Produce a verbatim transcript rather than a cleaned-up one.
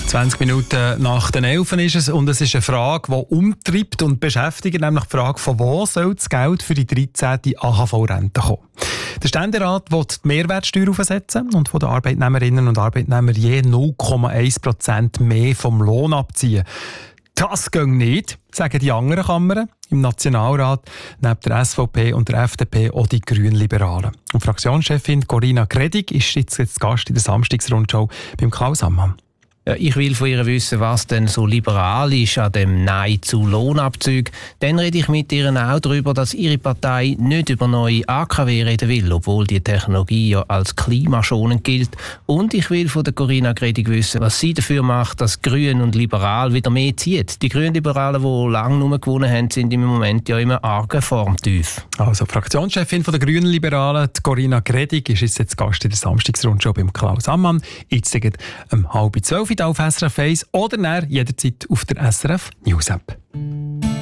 zwanzig Minuten nach den elf ist es und es ist eine Frage, die umtreibt und beschäftigt, nämlich die Frage, von wo soll das Geld für die dreizehnte A H V-Rente kommen. Der Ständerat will die Mehrwertsteuer aufsetzen und von den Arbeitnehmerinnen und Arbeitnehmern je null Komma eins Prozent mehr vom Lohn abziehen. Das geht nicht, sagen die anderen Kammern. Im Nationalrat neben der S V P und der F D P auch die Grünliberalen. Und Fraktionschefin Corinna Gredig ist jetzt Gast in der Samstagsrundschau beim Klaus Ammann. Ich will von ihr wissen, was denn so liberal ist an dem Nein zu Lohnabzügen. Dann rede ich mit ihr auch darüber, dass ihre Partei nicht über neue A K W reden will, obwohl die Technologie ja als klimaschonend gilt. Und ich will von der Corinna Gredig wissen, was sie dafür macht, dass Grün und Liberal wieder mehr zieht. Die Grünliberalen, die lange nur gewonnen haben, sind im Moment ja immer argen Formtief. Also Fraktionschefin von der Grünliberalen, Corinna Gredig, ist jetzt Gast in der Samstagsrundschau beim Klaus Ammann. Jetzt um halb zwölf auf S R F eins oder jederzeit auf der S R F News App.